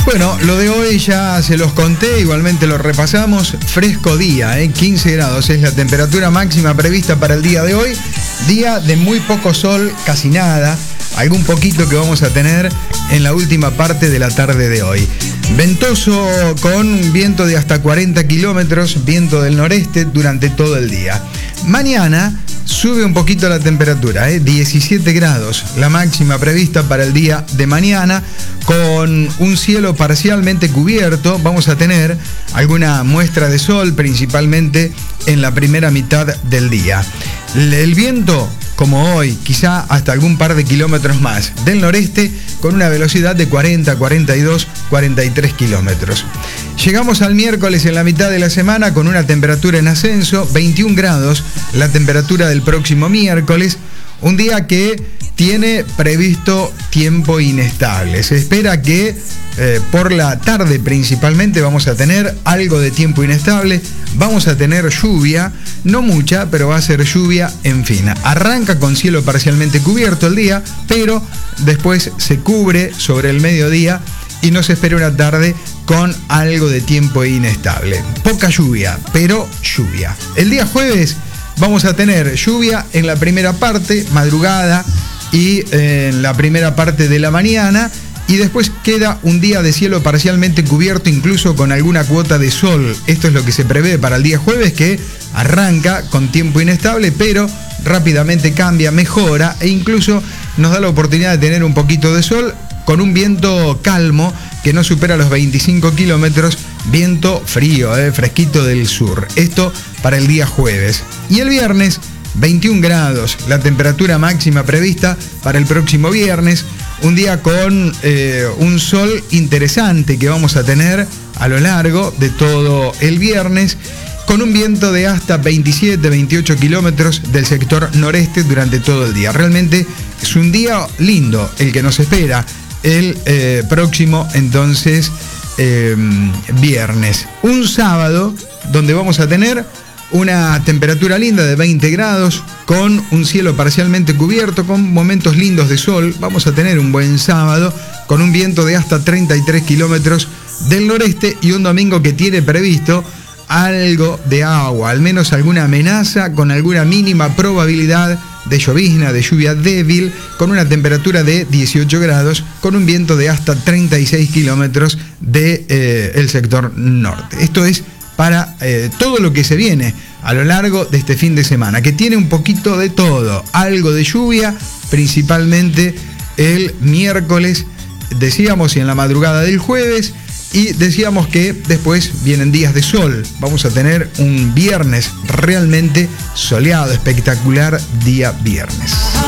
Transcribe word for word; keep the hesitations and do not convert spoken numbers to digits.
Bueno, lo de hoy ya se los conté, igualmente lo repasamos. Fresco día, ¿eh? quince grados es la temperatura máxima prevista para el día de hoy. Día de muy poco sol, casi nada. Algún poquito que vamos a tener en la última parte de la tarde de hoy. Ventoso con viento de hasta cuarenta kilómetros, viento del noreste durante todo el día. Mañana sube un poquito la temperatura, ¿eh? diecisiete grados, la máxima prevista para el día de mañana, con un cielo parcialmente cubierto. Vamos a tener alguna muestra de sol, principalmente en la primera mitad del día. El viento, como hoy, quizá hasta algún par de kilómetros más del noreste, con una velocidad de cuarenta, cuarenta y dos, cuarenta y tres kilómetros. Llegamos al miércoles en la mitad de la semana con una temperatura en ascenso, veintiún grados, la temperatura del próximo miércoles, un día que tiene previsto tiempo inestable. Se espera que eh, por la tarde principalmente vamos a tener algo de tiempo inestable, vamos a tener lluvia, no mucha, pero va a ser lluvia, en fin. Arranca con cielo parcialmente cubierto el día, pero después se cubre sobre el mediodía y nos espera una tarde con algo de tiempo inestable. Poca lluvia, pero lluvia. El día jueves vamos a tener lluvia en la primera parte, madrugada, y en la primera parte de la mañana, y después queda un día de cielo parcialmente cubierto, incluso con alguna cuota de sol. Esto es lo que se prevé para el día jueves, que arranca con tiempo inestable, pero rápidamente cambia, mejora e incluso nos da la oportunidad de tener un poquito de sol con un viento calmo que no supera los veinticinco kilómetros, viento frío, eh, fresquito del sur. Esto para el día jueves. Y el viernes, veintiún grados, la temperatura máxima prevista para el próximo viernes. Un día con eh, un sol interesante que vamos a tener a lo largo de todo el viernes, con un viento de hasta veintisiete, veintiocho kilómetros del sector noreste durante todo el día. Realmente es un día lindo el que nos espera el eh, próximo, entonces, eh, viernes. Un sábado donde vamos a tener una temperatura linda de veinte grados, con un cielo parcialmente cubierto, con momentos lindos de sol. Vamos a tener un buen sábado, con un viento de hasta treinta y tres kilómetros del noreste, y un domingo que tiene previsto algo de agua, al menos alguna amenaza, con alguna mínima probabilidad de llovizna, de lluvia débil, con una temperatura de dieciocho grados, con un viento de hasta treinta y seis kilómetros del eh, sector norte. Esto es para eh, todo lo que se viene a lo largo de este fin de semana, que tiene un poquito de todo, algo de lluvia, principalmente el miércoles, decíamos, y en la madrugada del jueves, y decíamos que después vienen días de sol. Vamos a tener un viernes realmente soleado, espectacular día viernes.